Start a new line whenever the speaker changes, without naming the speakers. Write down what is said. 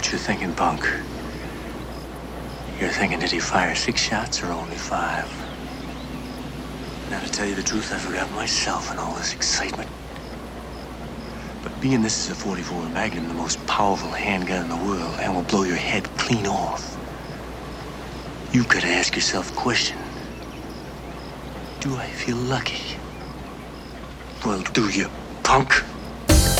what you're thinking, punk. You're thinking, did he fire 6 shots or only 5? Now, to tell you the truth, I forgot myself in all this excitement. But being this is a .44 Magnum, the most powerful handgun in the world, and will blow your head clean off, you've got to ask yourself a question. Do I feel lucky? Well, do you, punk?